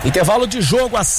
Intervalo de jogo às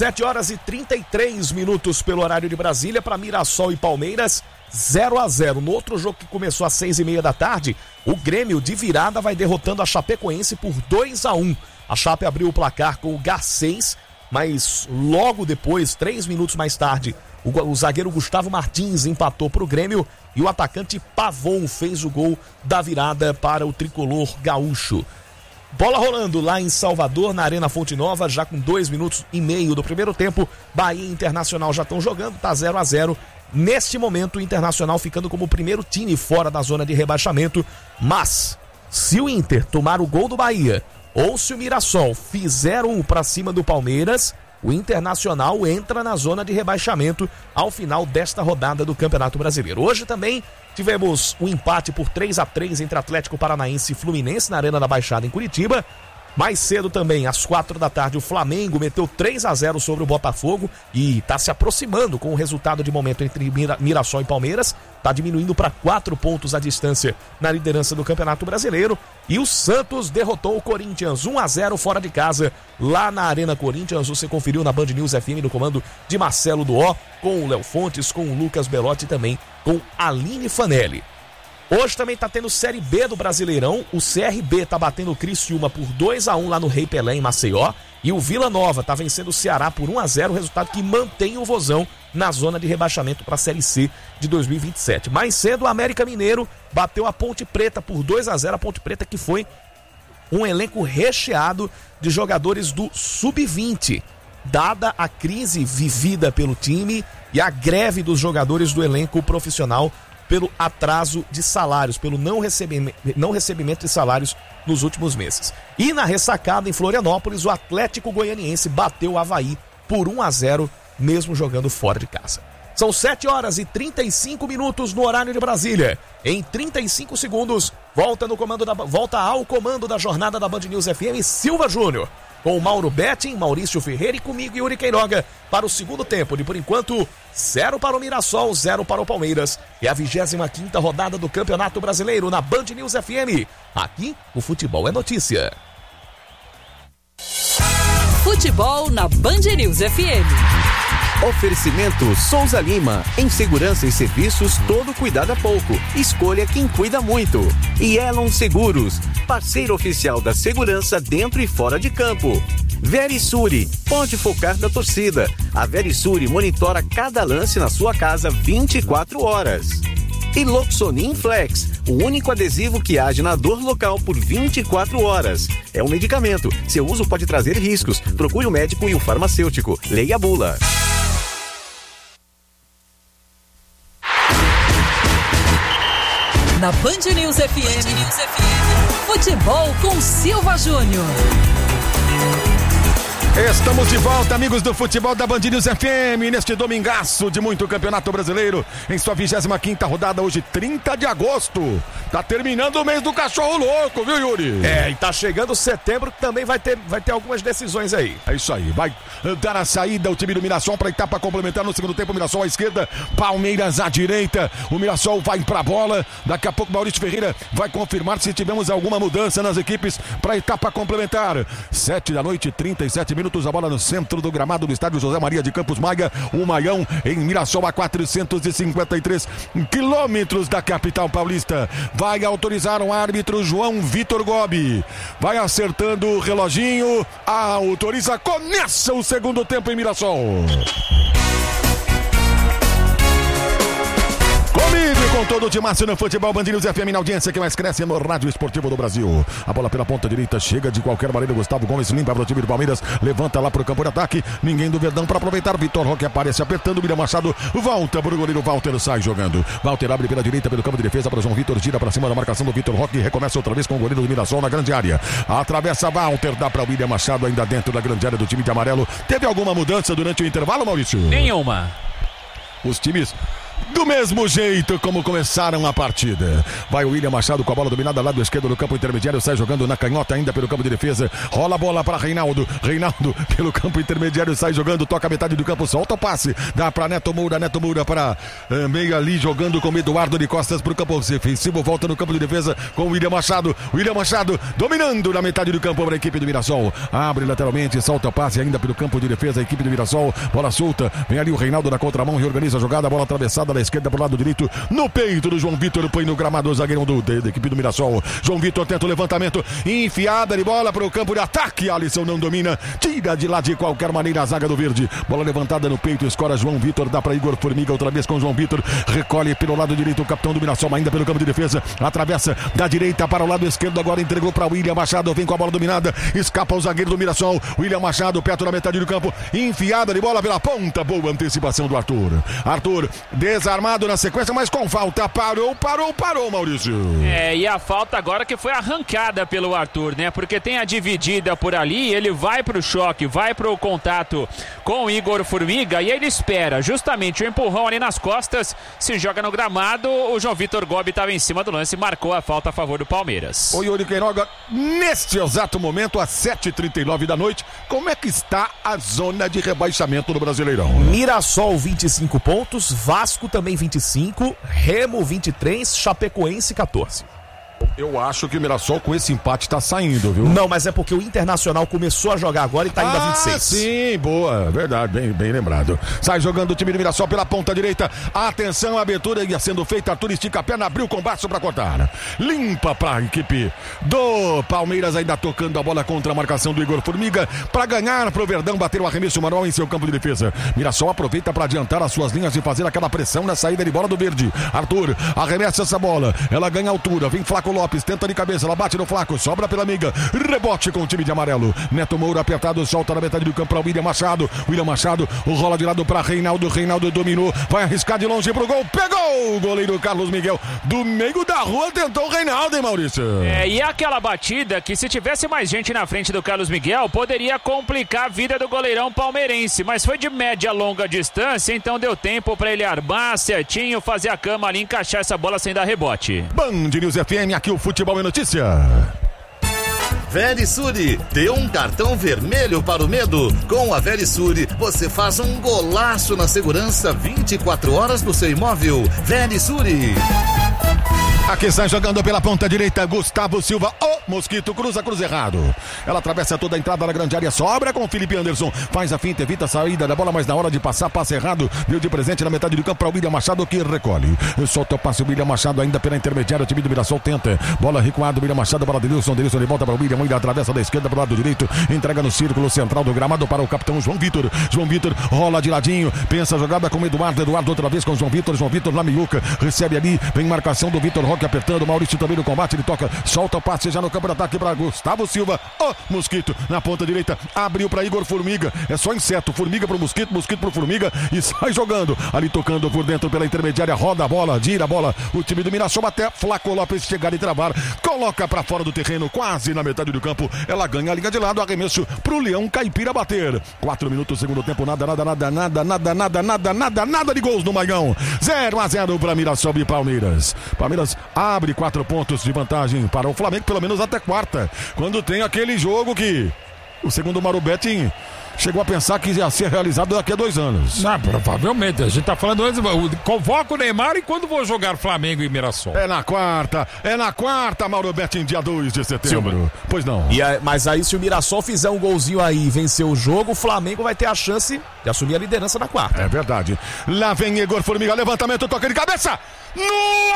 7h33 pelo horário de Brasília para Mirassol e Palmeiras, 0-0. No outro jogo que começou às 6h30 da tarde, o Grêmio de virada vai derrotando a Chapecoense por 2-1. A Chape abriu o placar com o Garcês, mas logo depois, 3 minutos mais tarde, o zagueiro Gustavo Martins empatou para o Grêmio e o atacante Pavon fez o gol da virada para o tricolor gaúcho. Bola rolando lá em Salvador, na Arena Fonte Nova, já com 2 minutos e meio do primeiro tempo. Bahia e Internacional já estão jogando, tá 0-0. Neste momento, o Internacional ficando como o primeiro time fora da zona de rebaixamento. Mas, se o Inter tomar o gol do Bahia, ou se o Mirassol fizer um para cima do Palmeiras, o Internacional entra na zona de rebaixamento ao final desta rodada do Campeonato Brasileiro. Hoje também tivemos um empate por 3-3 entre Atlético Paranaense e Fluminense na Arena da Baixada em Curitiba. Mais cedo também, às 4 da tarde, o Flamengo meteu 3-0 sobre o Botafogo e está se aproximando com o resultado de momento entre Mirassol e Palmeiras. Está diminuindo para 4 pontos a distância na liderança do Campeonato Brasileiro. E o Santos derrotou o Corinthians 1-0 fora de casa, lá na Arena Corinthians. Você conferiu na Band News FM no comando de Marcelo Duó, com o Léo Fontes, com o Lucas Belotti e também com Aline Fanelli. Hoje também tá tendo Série B do Brasileirão. O CRB tá batendo o Criciúma por 2-1 lá no Rei Pelé, em Maceió. E o Vila Nova tá vencendo o Ceará por 1-0, resultado que mantém o Vozão na zona de rebaixamento para a Série C de 2027. Mais cedo, o América Mineiro bateu a Ponte Preta por 2-0. A Ponte Preta que foi um elenco recheado de jogadores do Sub-20. Dada a crise vivida pelo time e a greve dos jogadores do elenco profissional pelo atraso de salários, pelo não recebimento de salários nos últimos meses. E na ressacada em Florianópolis, o Atlético Goianiense bateu o Avaí por 1-0, mesmo jogando fora de casa. São 7h35 no horário de Brasília. Em 35 segundos, volta ao comando da jornada da Band News FM, Silva Júnior, com o Mauro Betting, Maurício Ferreira e comigo, Yuri Queiroga, para o segundo tempo. De por enquanto, 0 para o Mirassol, 0 para o Palmeiras. É a 25ª rodada do Campeonato Brasileiro na Band News FM. Aqui, o futebol é notícia. Futebol na Band News FM. Oferecimento Souza Lima. Em segurança e serviços, todo cuidado é pouco. Escolha quem cuida muito. E Elon Seguros, parceiro oficial da segurança dentro e fora de campo. Verisure, pode focar na torcida. A Verisure monitora cada lance na sua casa 24 horas. E Loxonin Flex, o único adesivo que age na dor local por 24 horas. É um medicamento. Seu uso pode trazer riscos. Procure o médico e o farmacêutico. Leia a bula. Na Band News FM, futebol com Silva Júnior. Estamos de volta, amigos do futebol da Band News FM, neste domingaço de muito Campeonato Brasileiro, em sua 25ª rodada, hoje 30 de agosto. Tá terminando o mês do cachorro louco, viu, Yuri? E tá chegando setembro, que também vai ter algumas decisões aí. É isso aí, vai dar a saída o time do Mirassol para a etapa complementar no segundo tempo. O Mirassol à esquerda, Palmeiras à direita. O Mirassol vai pra bola, daqui a pouco Maurício Ferreira vai confirmar se tivemos alguma mudança nas equipes para a etapa complementar. 7h37, a bola no centro do gramado do estádio José Maria de Campos Maia, o Maião em Mirassol, a 453 quilômetros da capital paulista. Vai autorizar o árbitro João Vitor Gobi, vai acertando o reloginho, autoriza, começa o segundo tempo em Mirassol. Comigo e com todo o timaço no futebol Band News FM, na audiência que mais cresce no rádio esportivo do Brasil. A bola pela ponta direita chega de qualquer maneira. Gustavo Gomes limpa para o time do Palmeiras, levanta lá para o campo de ataque. Ninguém do Verdão para aproveitar. Vitor Roque aparece apertando. William Machado volta para o goleiro. Walter sai jogando. Walter abre pela direita pelo campo de defesa para o João Vitor. Gira para cima da marcação do Vitor Roque. Recomeça outra vez com o goleiro do Mirassol na grande área. Atravessa Walter, dá para o William Machado ainda dentro da grande área do time de amarelo. Teve alguma mudança durante o intervalo, Maurício? Nenhuma. Os times do mesmo jeito como começaram a partida. Vai o William Machado com a bola dominada lá do esquerdo no campo intermediário, sai jogando na canhota ainda pelo campo de defesa, rola a bola para Reinaldo pelo campo intermediário, sai jogando, toca a metade do campo, solta o passe, dá para Neto Moura para meio ali jogando com Eduardo de costas para o campo defensivo, volta no campo de defesa com o William Machado dominando na metade do campo para a equipe do Mirassol, abre lateralmente, solta o passe ainda pelo campo de defesa, a equipe do Mirassol, bola solta, vem ali o Reinaldo na contramão, reorganiza a jogada, bola atravessada da esquerda para o lado direito, no peito do João Vitor, põe no gramado o zagueirão da equipe do Mirassol, João Vitor tenta o levantamento, enfiada de bola para o campo de ataque, Alisson não domina, tira de lá de qualquer maneira a zaga do Verde, bola levantada no peito, escora João Vitor, dá para Igor Formiga outra vez com João Vitor, recolhe pelo lado direito o capitão do Mirassol, ainda pelo campo de defesa, atravessa da direita para o lado esquerdo, agora entregou para William Machado, vem com a bola dominada, escapa o zagueiro do Mirassol, William Machado perto da metade do campo, enfiada de bola pela ponta, boa antecipação do Arthur desarmado na sequência, mas com falta, parou, Maurício. E a falta agora que foi arrancada pelo Arthur, né? Porque tem a dividida por ali, ele vai pro choque, vai pro contato com o Igor Formiga e ele espera justamente o empurrão ali nas costas, se joga no gramado, o João Vitor Gobi estava em cima do lance, marcou a falta a favor do Palmeiras. O Yuri Queiroga, neste exato momento, às 7h39 da noite, como é que está a zona de rebaixamento do Brasileirão? Mirassol 25 pontos, Vasco também 25, Remo 23, Chapecoense 14. Eu acho que o Mirassol com esse empate tá saindo, viu? Não, mas é porque o Internacional começou a jogar agora e tá indo a 26. Sim, boa, verdade, bem lembrado. Sai jogando o time do Mirassol pela ponta direita. Atenção, a abertura ia sendo feita. Arthur estica a perna, abriu com o baço pra cortar. Limpa pra equipe do Palmeiras, ainda tocando a bola contra a marcação do Igor Formiga. Pra ganhar pro Verdão, bater o arremesso manual em seu campo de defesa. Mirassol aproveita pra adiantar as suas linhas e fazer aquela pressão na saída de bola do Verde. Arthur arremessa essa bola, ela ganha altura, vem Flaco Lopes, tenta de cabeça, ela bate no Flaco, sobra pela amiga, rebote com o time de amarelo. Neto Moura apertado, solta na metade do campo para William Machado, o rola de lado para Reinaldo dominou, vai arriscar de longe pro gol, pegou o goleiro Carlos Miguel, do meio da rua tentou o Reinaldo, hein, Maurício? E aquela batida que se tivesse mais gente na frente do Carlos Miguel, poderia complicar a vida do goleirão palmeirense, mas foi de média a longa distância, então deu tempo para ele armar certinho, fazer a cama ali, encaixar essa bola sem dar rebote. Band News FM, aqui o Futebol é Notícia. Verisure, dê um cartão vermelho para o medo. Com a Verisure, você faz um golaço na segurança 24 horas do seu imóvel. Verisure. Aqui sai jogando pela ponta direita, Gustavo Silva, Mosquito, cruza errado. Ela atravessa toda a entrada da grande área, sobra com o Felipe Anderson, faz a finta, evita a saída da bola, mas na hora de passar, passe errado, deu de presente na metade do campo para o William Machado, que recolhe. Solta o passe, o William Machado ainda pela intermediária, o time do Mirassol tenta, bola recuada, William Machado para Denilson de volta para o William, ele atravessa da esquerda para o lado direito, entrega no círculo central do gramado para o capitão João Vitor, rola de ladinho, pensa a jogada com o Eduardo outra vez com o João Vitor na miúca, recebe ali, vem marcação do Vitor Roque apertando, Maurício também no combate, ele toca, solta o passe já no campo de ataque para Gustavo Silva, Mosquito na ponta direita, abriu para Igor Formiga, é só inseto, Formiga pro Mosquito pro Formiga e sai jogando, ali tocando por dentro pela intermediária, roda a bola, gira a bola, o time do Mirassol até Flaco Lopes chegar e travar, coloca para fora do terreno, quase na metade do campo, ela ganha a liga de lado, arremesso pro Leão Caipira bater, 4 minutos segundo tempo, nada de gols no Maigão, 0-0 para Mirassol e Palmeiras. Palmeiras abre 4 pontos de vantagem para o Flamengo, pelo menos até quarta, quando tem aquele jogo que o segundo Mauro Betting chegou a pensar que ia ser realizado daqui a 2 anos. Não, provavelmente, a gente tá falando hoje, convoca o Neymar e quando vou jogar Flamengo e Mirassol? É na quarta, Mauro Betting, dia 2 de setembro. Sim, pois não. Mas aí se o Mirassol fizer um golzinho aí e vencer o jogo, o Flamengo vai ter a chance de assumir a liderança na quarta. É verdade. Lá vem Igor Formiga, levantamento, toque de cabeça! No